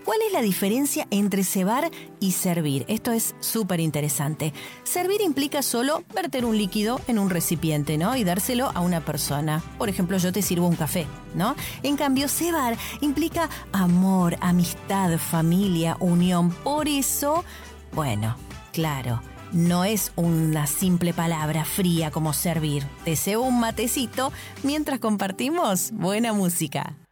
¿Cuál es la diferencia entre cebar y servir? Esto es súper interesante. Servir implica solo verter un líquido en un recipiente, ¿no? Y dárselo a una persona. Por ejemplo, yo te sirvo un café, ¿no? En cambio, cebar implica amor, amistad, familia, unión. Por eso, bueno, claro, no es una simple palabra fría como servir. Te cebo un matecito mientras compartimos buena música.